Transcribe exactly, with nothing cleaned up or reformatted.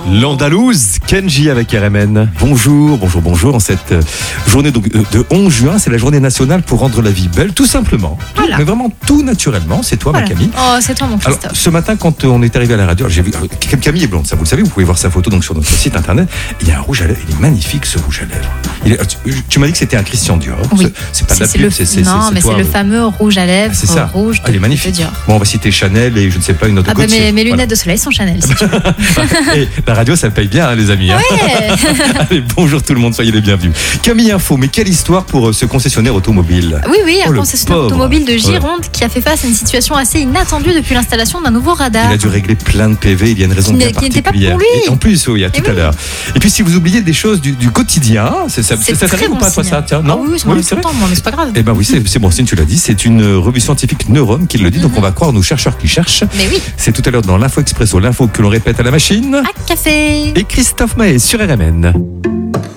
L'Andalouse, Kenji avec R M N. Bonjour, bonjour, bonjour. En cette journée donc de onze juin, c'est la journée nationale pour rendre la vie belle, tout simplement. Voilà. Mais vraiment tout naturellement. C'est toi, Voilà. ma Camille. Oh, c'est toi, mon Christophe. Alors, ce matin, quand on est arrivé à la radio, alors, j'ai vu euh, Camille est blonde, ça vous le savez, vous pouvez voir sa photo donc sur notre site internet. Il y a un rouge à lèvres, il est magnifique ce rouge à lèvres. Il est- tu, tu m'as dit que c'était un Christian Dior. Oui. C'est, c'est pas de la C'est pub, le, c'est, c'est, non, c'est mais toi, c'est le euh, fameux rouge à lèvres, c'est ça. rouge Ah, il est de- magnifique. de Dior. Bon, on va citer Chanel et je ne sais pas une autre Ah bah Gaultier. mes, mes Voilà. lunettes de soleil sont Chanel, si tu veux. Et la radio, ça paye bien, hein, les amis. hein. Ouais. Allez, bonjour tout le monde, soyez les bienvenus. Camille Info, mais quelle histoire pour euh, ce concessionnaire automobile. Oui, oui, un Oh, le concessionnaire pauvre. automobile de Gironde qui a fait face à une situation assez inattendue depuis l'installation d'un nouveau radar. Il a dû régler plein de P V, il y a une raison Qui bien n'est- qui n'était pas particulière. pour lui. Et en plus, oui, à tout Eh à oui. l'heure. Et puis si vous oubliez des choses du, du quotidien, c'est, ça, C'est ça très t'arrive ou bon pas toi signe. ça tiens, non Ah oui, ça m'arrive tout c'est le vrai. temps, moi, mais c'est pas grave. Eh ben oui, c'est, c'est bon signe, tu l'as dit. C'est une euh, revue scientifique Neurone qui le dit, donc on va croire nos chercheurs qui cherchent. Mais oui, C'est tout à l'heure dans l'Info Expresso, l'info que l'on répète à la machine. à café. Et Christophe Maé sur R M N.